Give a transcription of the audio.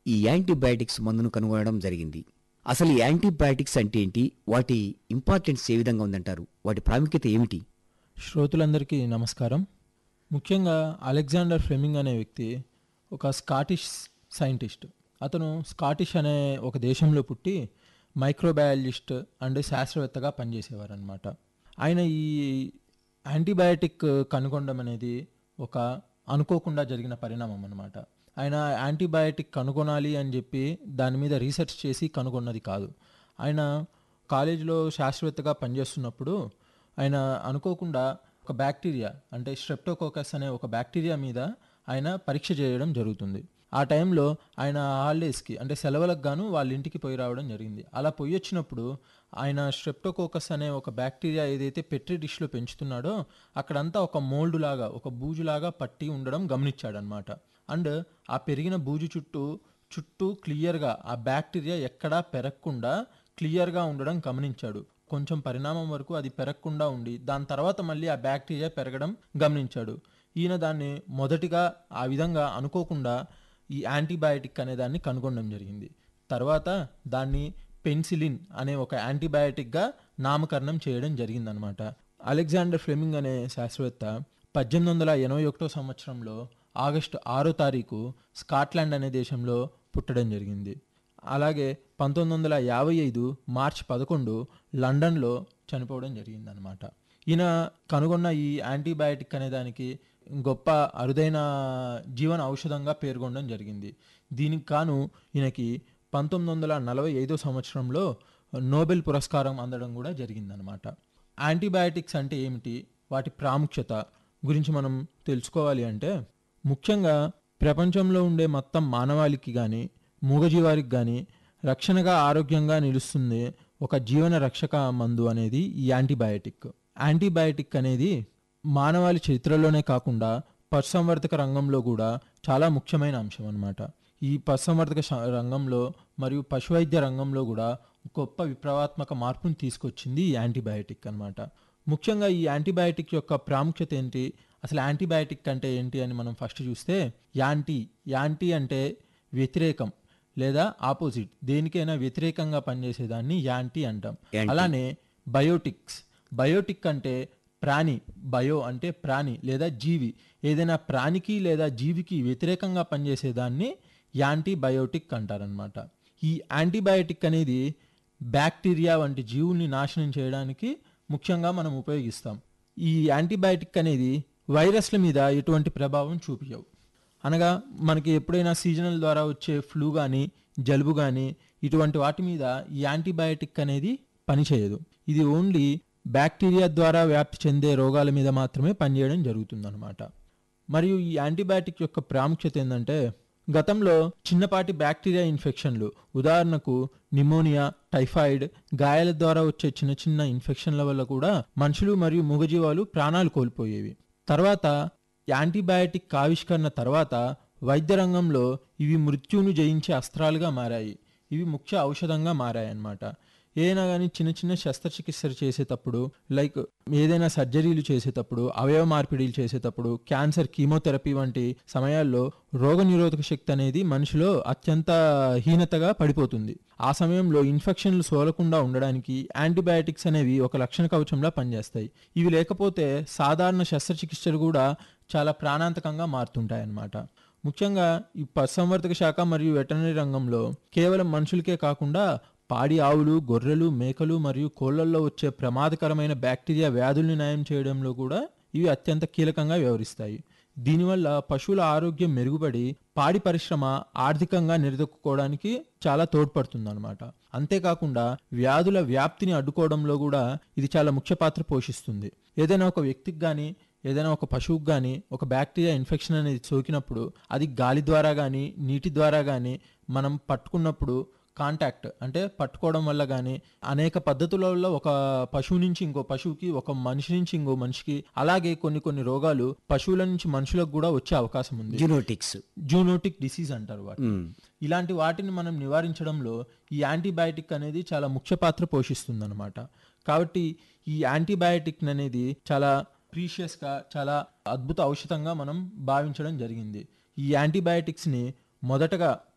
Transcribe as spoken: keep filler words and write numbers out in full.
ఈ యాంటీబయాటిక్స్ మందును కనుగొనడం జరిగింది. అసలు ఈ యాంటీబయాటిక్స్ అంటే ఏంటి? వాటి ఇంపార్టెన్స్ ఏ విధంగా ఉందంటారు? వాటి ప్రాముఖ్యత ఏమిటి? శ్రోతలందరికీ నమస్కారం. ముఖ్యంగా అలెగ్జాండర్ ఫ్లెమింగ్ అనే వ్యక్తి ఒక స్కాటిష్ సైంటిస్ట్. అతను స్కాటిష్ అనే ఒక దేశంలో పుట్టి మైక్రోబయాలజిస్ట్ అండ్ శాస్త్రవేత్తగా పనిచేసేవారు అనమాట. ఆయన ఈ యాంటీబయాటిక్ కనుగొనడం అనేది ఒక అనుకోకుండా జరిగిన పరిణామం అనమాట. ఆయన యాంటీబయాటిక్ కనుగొనాలి అని చెప్పి దాని మీద రీసెర్చ్ చేసి కనుగొన్నది కాదు. ఆయన కాలేజీలో శాస్త్రవేత్తగా పనిచేస్తున్నప్పుడు ఆయన అనుకోకుండా ఒక బ్యాక్టీరియా అంటే స్ట్రెప్టోకోకస్ అనే ఒక బ్యాక్టీరియా మీద ఆయన పరీక్ష చేయడం జరుగుతుంది. ఆ టైంలో ఆయన హాలిడేస్కి అంటే సెలవులకు గాను వాళ్ళ ఇంటికి పోయి రావడం జరిగింది. అలా పోయి వచ్చినప్పుడు ఆయన స్ట్రెప్టోకోకస్ అనే ఒక బ్యాక్టీరియా ఏదైతే పెట్రీ డిష్లో పెంచుతున్నాడో అక్కడంతా ఒక మోల్డ్ లాగా ఒక బూజులాగా పట్టి ఉండడం గమనించాడనమాట. అండ్ ఆ పెరిగిన బూజు చుట్టూ చుట్టూ క్లియర్గా ఆ బ్యాక్టీరియా ఎక్కడా పెరగకుండా క్లియర్గా ఉండడం గమనించాడు. కొంచెం పరిణామం వరకు అది పెరగకుండా ఉండి దాని తర్వాత మళ్ళీ ఆ బ్యాక్టీరియా పెరగడం గమనించాడు. ఈయన దాన్ని మొదటిగా ఆ విధంగా అనుకోకుండా ఈ యాంటీబయాటిక్ అనే దాన్ని కనుగొనడం జరిగింది. తర్వాత దాన్ని పెన్సిలిన్ అనే ఒక యాంటీబయాటిక్గా నామకరణం చేయడం జరిగిందనమాట. అలెగ్జాండర్ ఫ్లెమింగ్ అనే శాస్త్రవేత్త పద్దెనిమిది వందల ఎనభై ఒకటో సంవత్సరంలో ఆగస్టు ఆరో తారీఖు స్కాట్లాండ్ అనే దేశంలో పుట్టడం జరిగింది. అలాగే పంతొమ్మిది వందల యాభై ఐదు మార్చ్ పదకొండు లండన్లో చనిపోవడం జరిగిందనమాట. ఈయన కనుగొన్న ఈ యాంటీబయాటిక్ అనే దానికి గొప్ప అరుదైన జీవన ఔషధంగా పేర్కొనడం జరిగింది. దీనికి గాను ఈయనకి పంతొమ్మిది వందల నలభై ఐదో సంవత్సరంలో నోబెల్ పురస్కారం అందడం కూడా జరిగిందనమాట. యాంటీబయాటిక్స్ అంటే ఏమిటి, వాటి ప్రాముఖ్యత గురించి మనం తెలుసుకోవాలి అంటే ముఖ్యంగా ప్రపంచంలో ఉండే మొత్తం మానవాళికి కానీ మూగజీవారికి కానీ రక్షణగా ఆరోగ్యంగా నిలుస్తుంది ఒక జీవన రక్షక మందు అనేది ఈ యాంటీబయాటిక్. యాంటీబయాటిక్ అనేది మానవాళి చరిత్రలోనే కాకుండా పశుసంవర్ధక రంగంలో కూడా చాలా ముఖ్యమైన అంశం అన్నమాట. ఈ పశుసంవర్ధక రంగంలో మరియు పశువైద్య రంగంలో కూడా గొప్ప విప్లవాత్మక మార్పును తీసుకొచ్చింది ఈ యాంటీబయాటిక్ అన్నమాట. ముఖ్యంగా ఈ యాంటీబయాటిక్ యొక్క ప్రాముఖ్యత ఏంటి, అసలు యాంటీబయాటిక్ అంటే ఏంటి అని మనం ఫస్ట్ చూస్తే యాంటీ యాంటీ అంటే వ్యతిరేకం లేదా ఆపోజిట్, దేనికైనా వ్యతిరేకంగా పనిచేసేదాన్ని యాంటీ అంటాం. అలానే బయోటిక్స్, బయోటిక్ అంటే ప్రాణి, బయో అంటే ప్రాణి లేదా జీవి, ఏదైనా ప్రాణికి లేదా జీవికి వ్యతిరేకంగా పనిచేసేదాన్ని యాంటీబయోటిక్ అంటారనమాట. ఈ యాంటీబయోటిక్ అనేది బ్యాక్టీరియా వంటి జీవుల్ని నాశనం చేయడానికి ముఖ్యంగా మనం ఉపయోగిస్తాం. ఈ యాంటీబయాటిక్ అనేది వైరస్ల మీద ఎటువంటి ప్రభావం చూపించవు. అనగా మనకి ఎప్పుడైనా సీజనల్ ద్వారా వచ్చే ఫ్లూ కానీ జలుబు కానీ ఇటువంటి వాటి మీద ఈ యాంటీబయాటిక్ అనేది పనిచేయదు. ఇది ఓన్లీ బ్యాక్టీరియా ద్వారా వ్యాప్తి చెందే రోగాల మీద మాత్రమే పనిచేయడం జరుగుతుందన్నమాట. మరియు ఈ యాంటీబయాటిక్ యొక్క ప్రాముఖ్యత ఏంటంటే గతంలో చిన్నపాటి బ్యాక్టీరియా ఇన్ఫెక్షన్లు, ఉదాహరణకు నిమోనియా, టైఫాయిడ్, గాయాల ద్వారా వచ్చే చిన్న చిన్న ఇన్ఫెక్షన్ల వల్ల కూడా మనుషులు మరియు మూగజీవాలు ప్రాణాలు కోల్పోయేవి. తర్వాత యాంటీబయాటిక్ ఆవిష్కరణ తర్వాత వైద్య రంగంలో ఇవి మృత్యువును జయించే అస్త్రాలుగా మారాయి. ఇవి ముఖ్య ఔషధంగా మారాయి అన్నమాట. ఏదైనా కానీ చిన్న చిన్న శస్త్రచికిత్సలు చేసేటప్పుడు, లైక్ ఏదైనా సర్జరీలు చేసేటప్పుడు, అవయవ మార్పిడిలు చేసేటప్పుడు, క్యాన్సర్, కీమోథెరపీ వంటి సమయాల్లో రోగనిరోధక శక్తి అనేది మనిషిలో అత్యంత హీనతగా పడిపోతుంది. ఆ సమయంలో ఇన్ఫెక్షన్లు సోలకుండా ఉండడానికి యాంటీబయాటిక్స్ అనేవి ఒక రక్షణ కవచంలా పనిచేస్తాయి. ఇవి లేకపోతే సాధారణ శస్త్రచికిత్సలు కూడా చాలా ప్రాణాంతకంగా మారుతుంటాయి అన్నమాట. ముఖ్యంగా ఈ పశుసంవర్ధక శాఖ మరియు వెటర్నరీ రంగంలో కేవలం మనుషులకే కాకుండా పాడి ఆవులు, గొర్రెలు, మేకలు మరియు కోళ్లల్లో వచ్చే ప్రమాదకరమైన బ్యాక్టీరియా వ్యాధుల్ని నయం చేయడంలో కూడా ఇవి అత్యంత కీలకంగా వ్యవహరిస్తాయి. దీనివల్ల పశువుల ఆరోగ్యం మెరుగుపడి పాడి పరిశ్రమ ఆర్థికంగా నిలదొక్కుకోవడానికి చాలా తోడ్పడుతుందన్నమాట. అంతేకాకుండా వ్యాధుల వ్యాప్తిని అడ్డుకోవడంలో కూడా ఇది చాలా ముఖ్య పాత్ర పోషిస్తుంది. ఏదైనా ఒక వ్యక్తికి కానీ ఏదైనా ఒక పశువుకు కానీ ఒక బ్యాక్టీరియా ఇన్ఫెక్షన్ అనేది సోకినప్పుడు అది గాలి ద్వారా కానీ నీటి ద్వారా కానీ మనం పట్టుకున్నప్పుడు కాంటాక్ట్ అంటే పట్టుకోవడం వల్ల కానీ అనేక పద్ధతులలో ఒక పశువు నుంచి ఇంకో పశువుకి, ఒక మనిషి నుంచి ఇంకో మనిషికి, అలాగే కొన్ని కొన్ని రోగాలు పశువుల నుంచి మనుషులకు కూడా వచ్చే అవకాశం ఉంది. జూనోటిక్స్ జూనోటిక్ డిసీజ్ అంటారు వాటి. ఇలాంటి వాటిని మనం నివారించడంలో ఈ యాంటీబయాటిక్ అనేది చాలా ముఖ్య పాత్ర పోషిస్తుంది అనమాట. కాబట్టి ఈ యాంటీబయాటిక్ అనేది చాలా ప్రీషియస్గా, చాలా అద్భుత ఔషధంగా మనం భావించడం జరిగింది. ఈ యాంటీబయాటిక్స్ని మొదటగా